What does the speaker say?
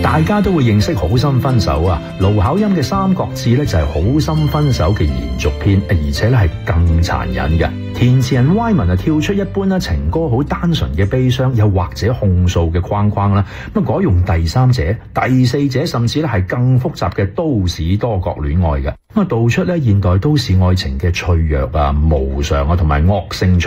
大家都會認識好心分手啊，盧巧音嘅《三國志》咧就係好心分手嘅延續篇，而且咧係更殘忍嘅。填詞人 Wyman 跳出一般啦情歌好單純嘅悲傷又或者控訴嘅框框啦，咁改用第三者、第四者甚至咧係更複雜嘅都市多角戀愛嘅，咁道出咧現代都市愛情嘅脆弱啊、無常啊同埋惡性